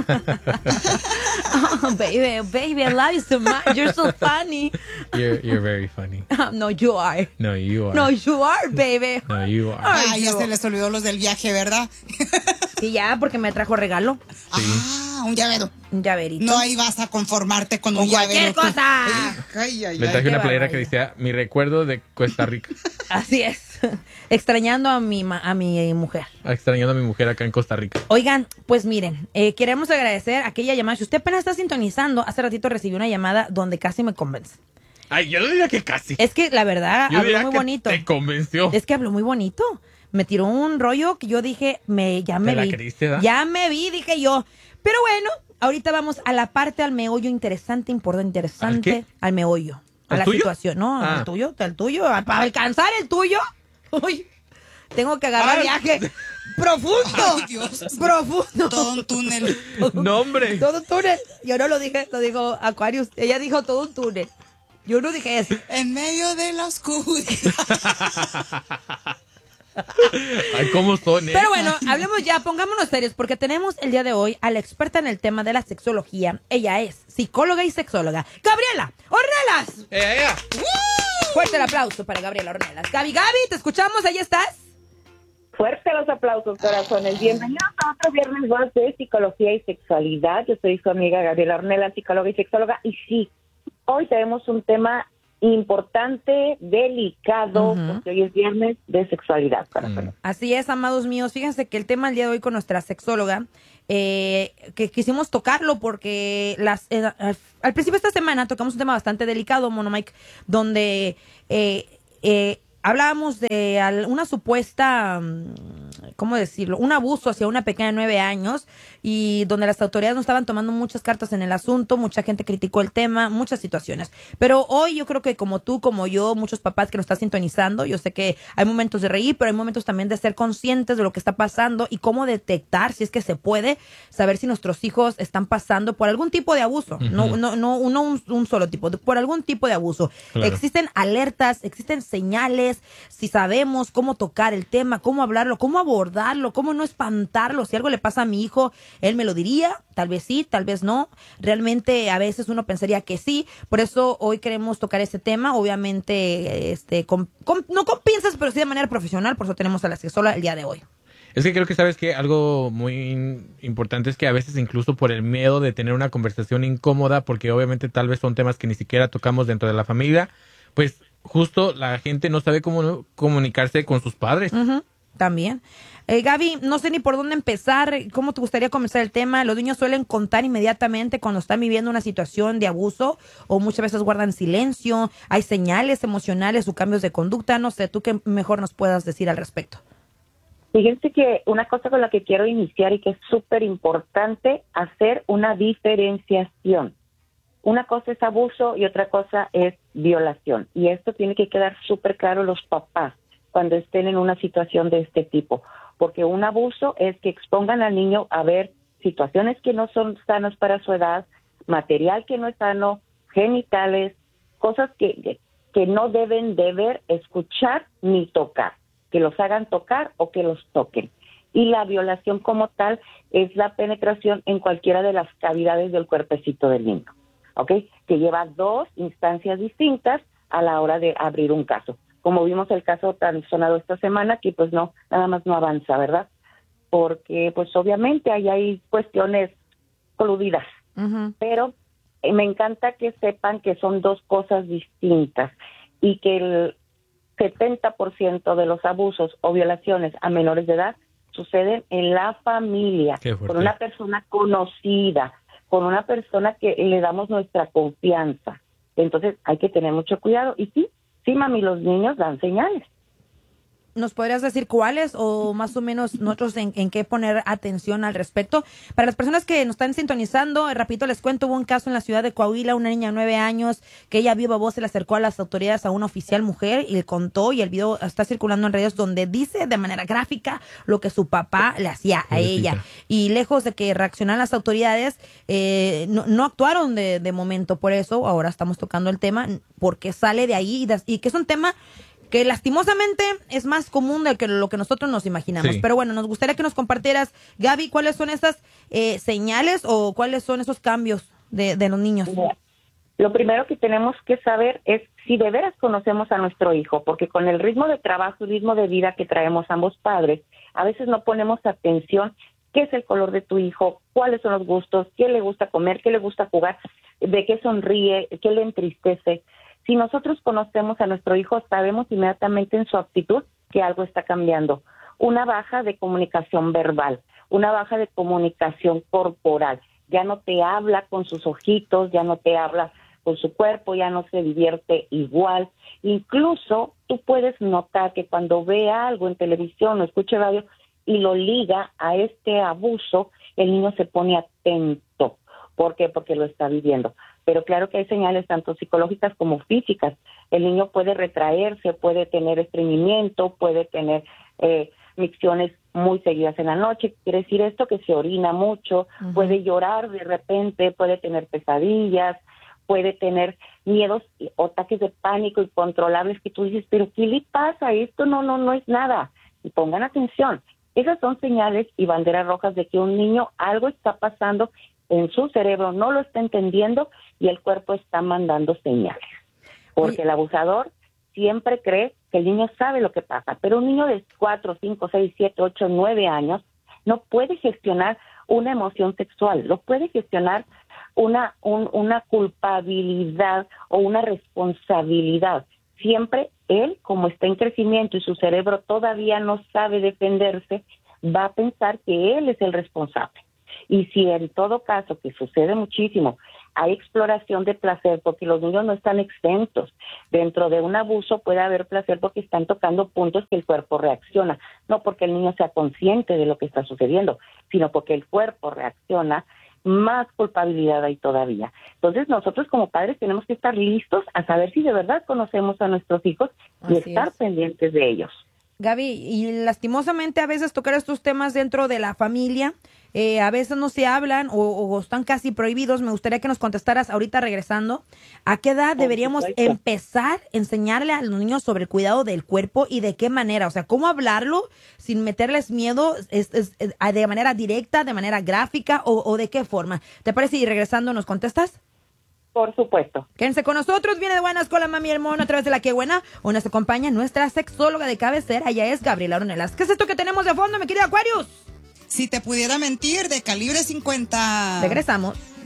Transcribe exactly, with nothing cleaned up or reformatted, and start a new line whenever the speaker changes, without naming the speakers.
Oh, baby, baby, I love you so much. You're so funny.
You're, you're very funny.
No, you are.
No, you are.
No, you are, baby.
No, you are.
Ah, ya se les olvidó los del viaje, ¿verdad?
Sí, ya, porque me trajo regalo.
Sí.
Ah, un llavero.
Un llaverito.
No, ahí vas a conformarte con,
Con
un
cualquier
llavero.
cosa.
Ay, ay,
Le
ay.
traje una
qué
playera que
barbaridad.
decía mi recuerdo de Costa Rica.
Así es. Extrañando a mi, ma- a mi mujer.
Extrañando a mi mujer acá en Costa Rica.
Oigan, pues miren, eh, queremos agradecer aquella llamada. Si usted apenas está sintonizando, hace ratito recibí una llamada donde casi me convence.
Ay, yo no diría que casi.
Es que la verdad
Yo
habló
diría
muy
que
bonito.
te convenció.
Es que habló muy bonito. Me tiró un rollo que yo dije, me, ya me
¿Te la
vi.
creíste, da?
Ya me vi, dije yo. Pero bueno, ahorita vamos a la parte al meollo interesante, importante, interesante.
¿Al qué?
Al meollo. A
¿Al
la
tuyo?
situación. No,
Ah.
al tuyo, al tuyo. Para alcanzar el tuyo. Uy, tengo que agarrar
Ah.
viaje profundo.
Ay, Dios.
Profundo.
Todo un túnel.
No, hombre.
Todo un túnel. Yo no lo dije, lo dijo Aquarius. Ella dijo todo un túnel. Yo no dije eso.
En medio de la oscuridad.
Ay, cómo son, ¿eh?
Pero bueno, hablemos ya, pongámonos serios, porque tenemos el día de hoy a la experta en el tema de la sexología. Ella es psicóloga y sexóloga, Gabriela Ornelas.
Eh, eh.
Fuerte el aplauso para Gabriela Ornelas. Gaby, Gaby, te escuchamos, ahí estás.
Fuerte los aplausos, corazones. Bienvenidos a otro viernes más de Psicología y Sexualidad. Yo soy su amiga Gabriela Ornelas, psicóloga y sexóloga. Y sí, hoy tenemos un tema importante, delicado,
Ujú.
porque hoy es viernes de sexualidad, corazones.
Así es, amados míos. Fíjense que el tema el día de hoy con nuestra sexóloga, eh, que quisimos tocarlo porque las eh, al, al principio de esta semana tocamos un tema bastante delicado, Mono Mike, donde eh, eh, hablábamos de al- una supuesta, mm, ¿cómo decirlo? Un abuso hacia una pequeña de nueve años y donde las autoridades no estaban tomando muchas cartas en el asunto, mucha gente criticó el tema, muchas situaciones. Pero hoy yo creo que como tú, como yo, muchos papás que nos están sintonizando, yo sé que hay momentos de reír, pero hay momentos también de ser conscientes de lo que está pasando y cómo detectar, si es que se puede, saber si nuestros hijos están pasando por algún tipo de abuso. No, no, no, no un, un solo tipo, por algún tipo de abuso.
Claro.
Existen alertas, existen señales, si sabemos cómo tocar el tema, cómo hablarlo, cómo abordarlo, cómo no espantarlo. Si algo le pasa a mi hijo, él me lo diría, tal vez sí, tal vez no. Realmente a veces uno pensaría que sí. Por eso hoy queremos tocar este tema, obviamente, este, con, con- no con pinzas, pero sí de manera profesional. Por eso tenemos a la sexóloga el día de hoy.
Es que creo que sabes que algo muy in- importante es que a veces incluso por el miedo de tener una conversación incómoda, porque obviamente tal vez son temas que ni siquiera tocamos dentro de la familia, pues justo la gente no sabe cómo comunicarse con sus padres.
Ujú, también. Eh, Gaby, no sé ni por dónde empezar. ¿Cómo te gustaría comenzar el tema? Los niños suelen contar inmediatamente cuando están viviendo una situación de abuso o muchas veces guardan silencio. Hay señales emocionales o cambios de conducta. No sé, tú qué mejor nos puedas decir al respecto.
Fíjense que una cosa con la que quiero iniciar y que es súper importante, hacer una diferenciación. Una cosa es abuso y otra cosa es violación. Y esto tiene que quedar súper claro los papás cuando estén en una situación de este tipo. Porque un abuso es que expongan al niño a ver situaciones que no son sanas para su edad, material que no es sano, genitales, cosas que, que no deben de ver, escuchar ni tocar. Que los hagan tocar o que los toquen. Y la violación como tal es la penetración en cualquiera de las cavidades del cuerpecito del niño. ¿Ok? Que lleva dos instancias distintas a la hora de abrir un caso. Como vimos el caso tan sonado esta semana, que pues no, nada más no avanza, ¿verdad? Porque pues obviamente ahí hay cuestiones coludidas.
Ujú.
Pero eh, me encanta que sepan que son dos cosas distintas y que el setenta por ciento de los abusos o violaciones a menores de edad suceden en la familia,
Qué fuerte.
con una persona conocida, con una persona que le damos nuestra confianza. Entonces hay que tener mucho cuidado. Y sí, sí, mami, los niños dan señales.
¿Nos podrías decir cuáles o más o menos nosotros en, en qué poner atención al respecto? Para las personas que nos están sintonizando, eh, rapidito les cuento, hubo un caso en la ciudad de Coahuila, una niña de nueve años que ella viva voz se le acercó a las autoridades a una oficial mujer y le contó, y el video está circulando en redes donde dice de manera gráfica lo que su papá le hacía a
Pobrecita.
ella. Y lejos de que reaccionaran las autoridades, eh, no, no actuaron de, de momento. Por eso ahora estamos tocando el tema, porque sale de ahí y, de- y que es un tema que lastimosamente es más común de que lo que nosotros nos imaginamos.
Sí.
Pero bueno, nos gustaría que nos compartieras, Gaby, cuáles son esas eh, señales o cuáles son esos cambios de, de los niños.
Lo primero que tenemos que saber es si de veras conocemos a nuestro hijo, porque con el ritmo de trabajo y ritmo de vida que traemos ambos padres, a veces no ponemos atención qué es el color de tu hijo, cuáles son los gustos, qué le gusta comer, qué le gusta jugar, de qué sonríe, qué le entristece. Si nosotros conocemos a nuestro hijo, sabemos inmediatamente en su actitud que algo está cambiando. Una baja de comunicación verbal, una baja de comunicación corporal. Ya no te habla con sus ojitos, ya no te habla con su cuerpo, ya no se divierte igual. Incluso tú puedes notar que cuando ve algo en televisión o escuche radio y lo liga a este abuso, el niño se pone atento. ¿Por qué? Porque lo está viviendo. Pero claro que hay señales tanto psicológicas como físicas. El niño puede retraerse, puede tener estreñimiento, puede tener eh, micciones muy seguidas en la noche. Quiere decir esto que se orina mucho, uh-huh. puede llorar de repente, puede tener pesadillas, puede tener miedos o ataques de pánico incontrolables que tú dices, pero ¿qué le pasa? Esto no, no, no es nada. Y pongan atención. Esas son señales y banderas rojas de que un niño algo está pasando en su cerebro, no lo está entendiendo y el cuerpo está mandando señales. Porque el abusador siempre cree que el niño sabe lo que pasa, pero un niño de cuatro, cinco, seis, siete, ocho, nueve años no puede gestionar una emoción sexual, no puede gestionar una, un, una culpabilidad o una responsabilidad. Siempre él, como está en crecimiento y su cerebro todavía no sabe defenderse, va a pensar que él es el responsable. Y si en todo caso, que sucede muchísimo, hay exploración de placer, porque los niños no están exentos. Dentro de un abuso puede haber placer porque están tocando puntos que el cuerpo reacciona. No porque el niño sea consciente de lo que está sucediendo, sino porque el cuerpo reacciona, más culpabilidad hay todavía. Entonces nosotros como padres tenemos que estar listos a saber si de verdad conocemos a nuestros hijos y
Así
estar
es.
pendientes de ellos.
Gaby, y lastimosamente a veces tocar estos temas dentro de la familia, eh, a veces no se hablan o, o están casi prohibidos. Me gustaría que nos contestaras ahorita regresando, ¿a qué edad
Por
deberíamos
supuesto.
empezar a enseñarle a los niños sobre el cuidado del cuerpo y de qué manera? O sea, ¿cómo hablarlo sin meterles miedo es, es, es, de manera directa, de manera gráfica o, o de qué forma? ¿Te parece? Y regresando, ¿nos contestas?
Por supuesto.
Quédense con nosotros, viene de buenas con la mami y el mono a través de la que buena. Hoy nos acompaña nuestra sexóloga de cabecera, ella es Gabriela Ornelas. ¿Qué es esto que tenemos de fondo, mi querida Aquarius?
Si te pudiera mentir, de Calibre cincuenta.
Regresamos.